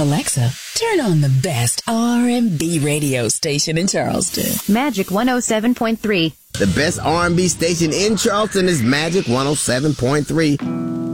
Alexa, turn on the best R&B radio station in Charleston. Magic 107.3. The best R&B station in Charleston is Magic 107.3.